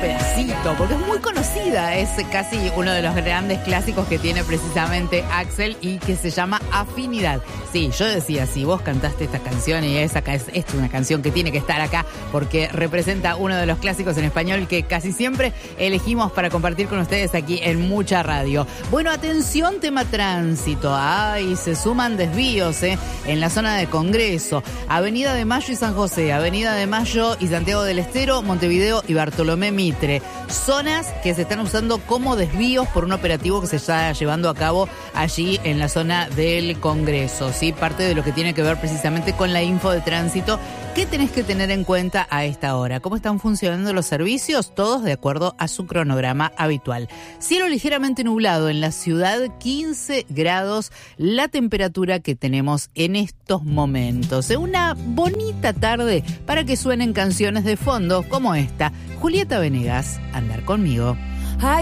pedacito, porque es muy conocida, es casi uno de los grandes clásicos que tiene precisamente Axel y que se llama Afinidad. Sí, yo decía, si vos cantaste esta canción y esta es una canción que tiene que estar acá porque representa uno de los clásicos en español que casi siempre elegimos para compartir con ustedes aquí en Mucha Radio. Bueno, atención, tema tránsito. Ay, se suman desvíos en la zona de Congreso, Avenida de Mayo y San José, Avenida de Mayo y Santiago del Estero, Montevideo y Bartolomé Mitre. Zonas que se están usando como desvíos por un operativo que se está llevando a cabo allí en la zona del Congreso. ¿Sí? Parte de lo que tiene que ver precisamente con la info de tránsito. ¿Qué tenés que tener en cuenta a esta hora? ¿Cómo están funcionando los servicios? Todos de acuerdo a su cronograma habitual. Cielo ligeramente nublado en la ciudad, 15 grados la temperatura que tenemos en estos momentos. Una bonita tarde para que suenen canciones de fondo como esta. Julieta Venegas, Andar conmigo.